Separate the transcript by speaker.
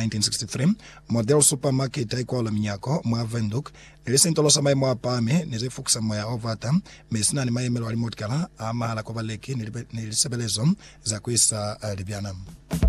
Speaker 1: 1963 model supermarket aikola minyako mwa venduk nilisintolo samai mwa pame nizifukisa moya ovata mesina ni mayemelo alimotkala amahala kwa valeki nilisebelezo za kuisa libyana.